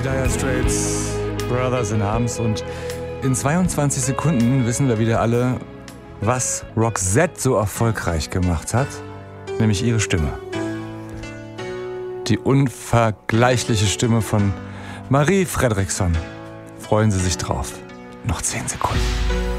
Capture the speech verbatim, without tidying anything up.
Die Dire Straits, Brothers in Arms. Und in zweiundzwanzig Sekunden wissen wir wieder alle, was Roxette so erfolgreich gemacht hat, nämlich ihre Stimme. Die unvergleichliche Stimme von Marie Fredriksson. Freuen Sie sich drauf. Noch zehn Sekunden.